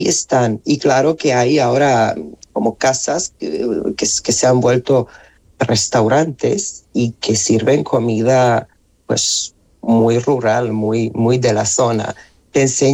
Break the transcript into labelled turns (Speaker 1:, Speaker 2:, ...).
Speaker 1: están. Y claro que hay ahora como casas que se han vuelto restaurantes y que sirven comida pues muy rural, muy de la zona. Te enseñan